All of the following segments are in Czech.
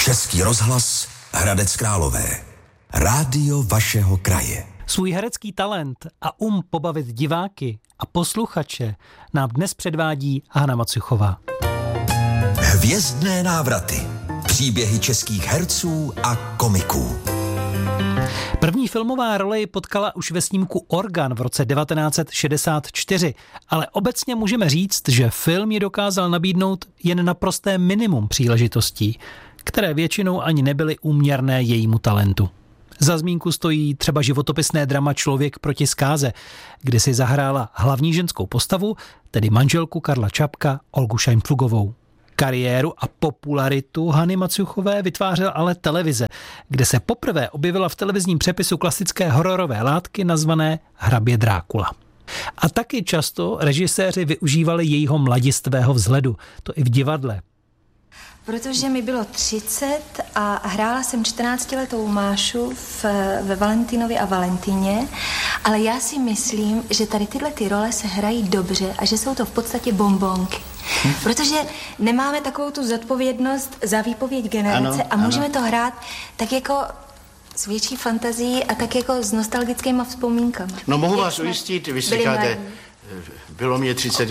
Český rozhlas Hradec Králové. Rádio vašeho kraje. Svůj herecký talent a pobavit diváky a posluchače nám dnes předvádí Hana Macuchová. Hvězdné návraty. Příběhy českých herců a komiků. První filmová role ji potkala už ve snímku Organ v roce 1964, ale obecně můžeme říct, že film ji dokázal nabídnout jen naprosté minimum příležitostí, které většinou ani nebyly úměrné jejímu talentu. Za zmínku stojí třeba životopisné drama Člověk proti zkáze, kde si zahrála hlavní ženskou postavu, tedy manželku Karla Čapka, Olgu Šajnpflugovou. Kariéru a popularitu Hany Macuchové vytvářela ale televize, kde se poprvé objevila v televizním přepisu klasické hororové látky nazvané Hrabě Drákula. A taky často režiséři využívali jejího mladistvého vzhledu, to i v divadle. Protože mi bylo 30 a hrála jsem 14letou Mášu ve Valentinovi a Valentině, ale já si myslím, že tady tyhle ty role se hrají dobře a že jsou to v podstatě bonbonky. Protože nemáme takovou tu zodpovědnost za výpověď generace a můžeme to hrát tak jako s větší fantazií a tak jako s nostalgickými vzpomínkami. No mohu vás ujistit, vy si říkáte, bylo mě 30,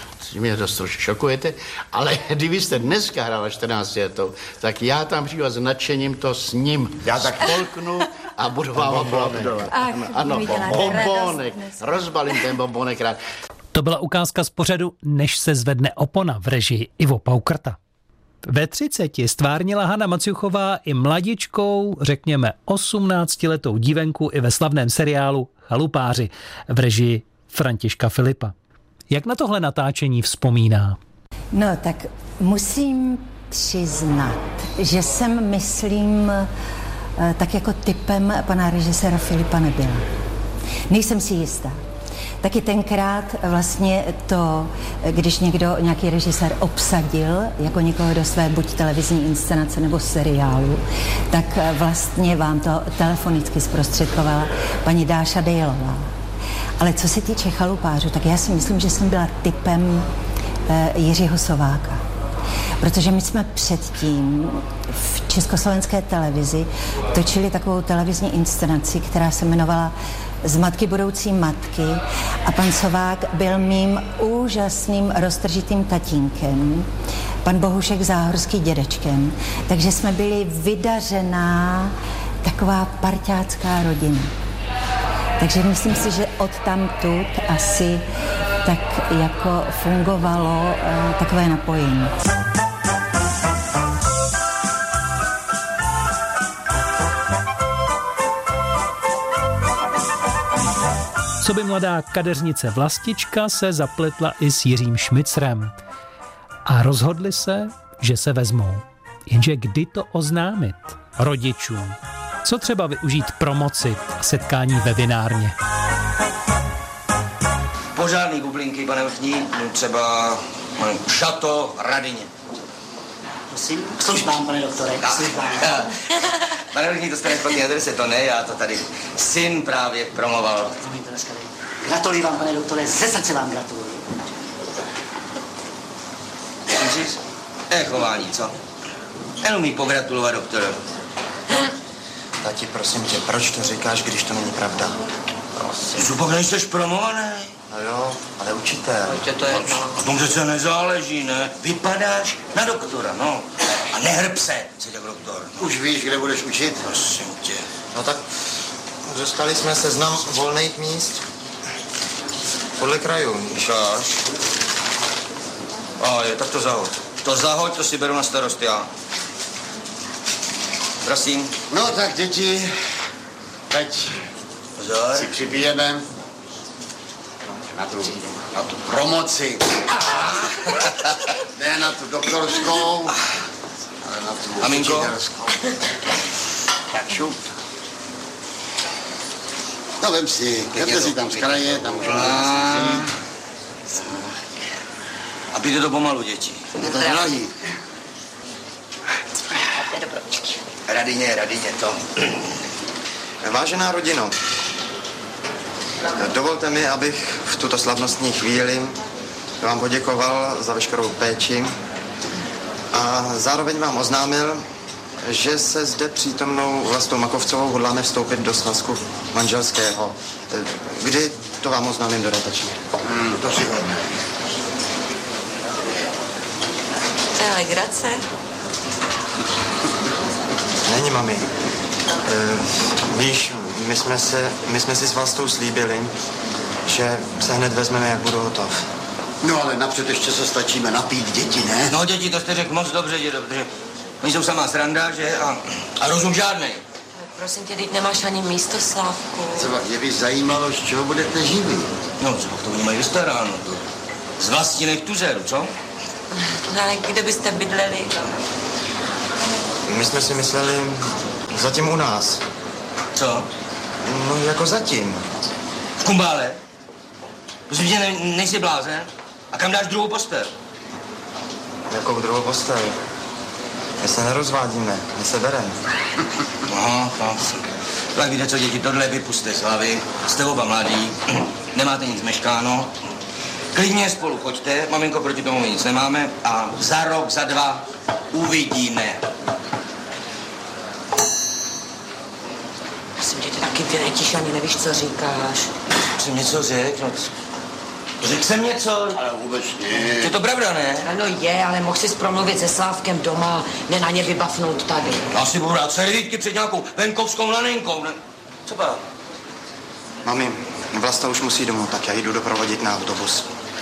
mě to trošku šokujete, ale kdybyste dneska hrála 14 letou, tak já tam přijdu a s nadšením to s ním. Já tak polknu a budu vám aplaudovat. Ano, bombonek, rozbalím ten bombonek rád. To byla ukázka z pořadu Než se zvedne opona v režii Ivo Paukrta. Ve 30 stvárnila Hana Macuchová i mladičkou, řekněme 18letou dívenku i ve slavném seriálu Chalupáři v režii Františka Filipa. Jak na tohle natáčení vzpomíná? No tak musím přiznat, že jsem, myslím, tak jako typem pana režiséra Filipa nebyla. Nejsem si jistá. Taky tenkrát vlastně to, když nějaký režisér obsadil jako někoho do své buď televizní inscenace nebo seriálu, tak vlastně vám to telefonicky zprostředkovala paní Dáša Dejlová. Ale co se týče Chalupářů, tak já si myslím, že jsem byla typem Jiřího Sováka. Protože my jsme předtím v československé televizi točili takovou televizní inscenaci, která se jmenovala Z matky budoucí matky a pan Sovák byl mým úžasným roztržitým tatínkem, pan Bohušek Záhorský dědečkem, takže jsme byli vydařená taková parťácká rodina. Takže myslím si, že odtamtud asi tak jako fungovalo takové napojení. Co by mladá kadeřnice Vlastička se zapletla i s Jiřím Šmicrem. A rozhodli se, že se vezmou. Jenže kdy to oznámit rodičům? Co třeba využít promoci a setkání ve vinárně? Pořádný bublinky, pane vrchní, třeba Šato Radině. Prosím, službám, pane doktore, službám. Pane vrchní, to jste nešpatný adrese, to ne, já to tady syn právě promoval. Gratuluji vám, pane doktore, ze srdce vám gratuluji. Myslíš? Chování, co? Neumí pogratulovat doktorovi. Tati, prosím tě, proč to říkáš, když to není pravda? Prosím. Zupak, nejseš promovaný? No jo, ale učitel. To je na tom přece nezáleží, ne? Vypadáš na doktora, no. A nehrb se, jak doktor. No. Už víš, kde budeš učit? Prosím tě. No tak dostali jsme seznam volných míst podle krajů. Víš? Tak to zahoď. To zahoď, to si beru na starost já. Prosím. No tak děti, teď si připijeme na tu promoci. Ne na tu doktorskou, ale na tu učitelskou. Tak šup. No vem si, si tam z kraje, tam můžeme A pijte to pomalu, děti. Je to drahý. Radině, to. Vážená rodino, dovolte mi, abych v tuto slavnostní chvíli vám poděkoval za veškerou péči a zároveň vám oznámil, že se zde přítomnou Vlastou Makovcovou hodláme vstoupit do svazku manželského. Kdy to vám oznámím dodatečně. To si hodně. To je legrace. Není, mami. Víš, my jsme si s Vlastou slíbili, že se hned vezmeme, jak budu hotov. No ale napřed ještě se stačíme napít děti, ne? No děti, to jste řekl moc dobře, dědo, protože oni jsou samá sranda, že? A rozum žádnej. Prosím tě, teď nemáš ani místo, Slávku. Třeba mě by zajímalo, z čeho budete živí. No, co to oni mají vystaráno. Z vlastních tuzeru, co? No, ale kde byste bydleli? My jsme si mysleli zatím u nás. Co? No, jako zatím. V Kumbále? Prosím tě, nejsi blázen? A kam dáš druhou postel? Jakou druhou postel? My se nerozvádíme, my se bereme. No. Tak víte co, děti, tohle vypuste z hlavy. Jste oba mladí, nemáte nic meškáno. Klidně spolu choďte, maminko, proti tomu my nic nemáme a za rok, za 2 uvidíme. Prosím tě, ty taky vyletíš, ani nevíš, co říkáš. Jsem něco řekl? No, řekl jsem něco? Ale vůbec ne. Je to pravda, ne? Ano je, ale mohl jsi promluvit se Slávkem doma, ne na ně vybafnout tady. Já si budu dát servítky před nějakou venkovskou laninkou, ne? Co pak? Mami, Vlasta už musí domů, tak já jdu doprovodit na autobus.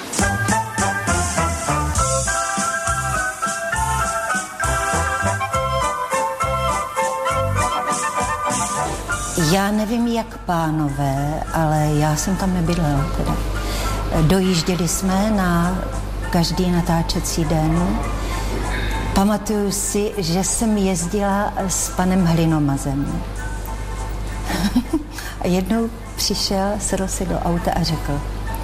Já nevím, jak pánové, ale já jsem tam nebydlela teda. Dojížděli jsme na každý natáčecí den. Pamatuju si, že jsem jezdila s panem Hlinomazem. A jednou přišel, sedl si do auta a řekl: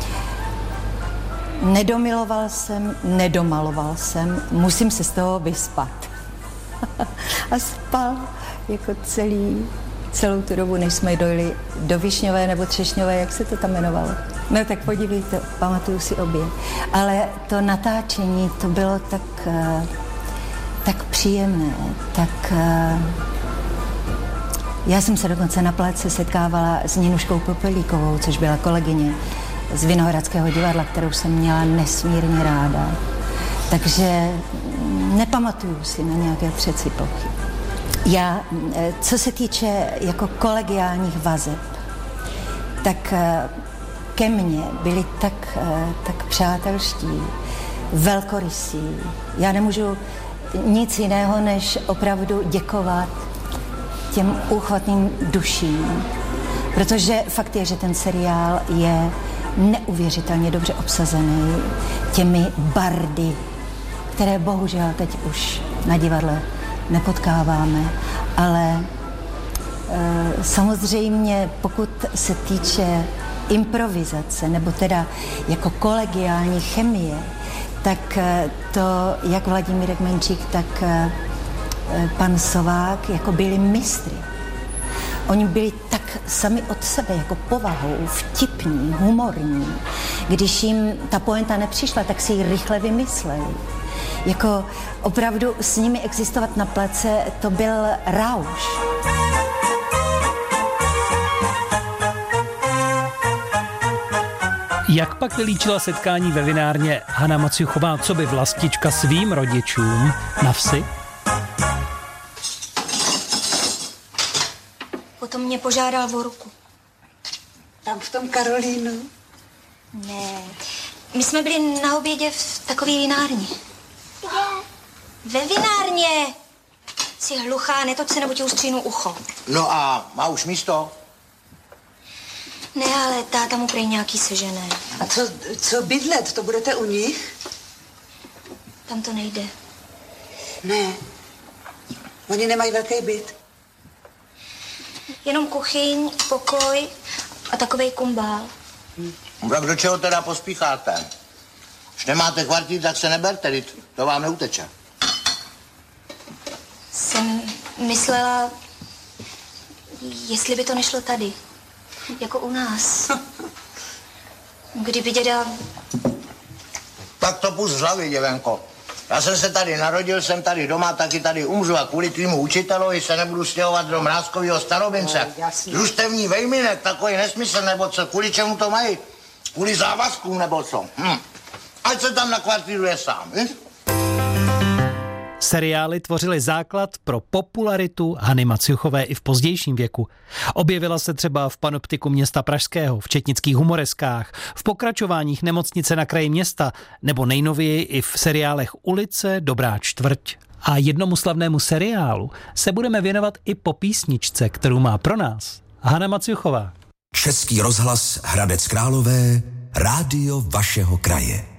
nedomiloval jsem, nedomaloval jsem, musím se z toho vyspat. A spal jako celou tu dobu, než jsme dojeli do Višňové nebo Třešňové, jak se to tam jmenovalo. No tak podívejte, pamatuju si obě. Ale to natáčení, to bylo tak příjemné, tak... Já jsem se dokonce na pláci setkávala s Ninuškou Popelíkovou, což byla kolegyně z Vinohradského divadla, kterou jsem měla nesmírně ráda. Takže nepamatuju si na nějaké třecí plochy. Já, co se týče jako kolegiálních vazeb, tak ke mně byli tak přátelští, velkorysí. Já nemůžu nic jiného, než opravdu děkovat těm úchvatným duším, protože fakt je, že ten seriál je neuvěřitelně dobře obsazený těmi bardy, které bohužel teď už na divadle nepotkáváme, ale samozřejmě pokud se týče improvizace, nebo teda jako kolegiální chemie, tak to jak Vladimírek Menčík, tak pan Sovák jako byli mistry. Oni byli tak sami od sebe, jako povahou, vtipní, humorní. Když jim ta pointa nepřišla, tak si ji rychle vymysleli. Jako opravdu s nimi existovat na place, to byl rauš. Jak pak vylíčila setkání ve vinárně Hana Maciuchová, co by Vlastička svým rodičům na vsi? Potom mě požádal o ruku. Tam v tom Karolínu? Ne. My jsme byli na obědě v takové vinárně. Kde? Ve vinárně. Jsi hluchá, netoč se, nebo ti ustřínu ucho. No a má už místo? Ne, ale táta mu prej nějaký sežené. A co bydlet? To budete u nich? Tam to nejde. Ne. Oni nemají velký byt. Jenom kuchyň, pokoj a takovej kumbál. Tak do čeho teda pospícháte? Když nemáte kvartír, tak se neberte, to vám neuteče. Jsem myslela, jestli by to nešlo tady, jako u nás. Kdyby děda... Tak to pust z hlavy, děvenko. Já jsem se tady narodil, jsem tady doma, taky tady umřu a kvůli tvýmu učitelovi se nebudu stěhovat do Mrázkovýho Starobince. Družstevní vejminek, takový nesmysl, nebo co, kvůli čemu to mají? Kvůli závazkům, nebo co? Ať se tam nakvartíruje sám, víš? Seriály tvořily základ pro popularitu Hany Maciuchové i v pozdějším věku. Objevila se třeba v Panoptiku města pražského, v četnických humoreskách, v pokračováních Nemocnice na kraji města nebo nejnověji i v seriálech Ulice, Dobrá čtvrť. A jednomu slavnému seriálu se budeme věnovat i po písničce, kterou má pro nás Hana Maciuchová. Český rozhlas Hradec Králové, rádio vašeho kraje.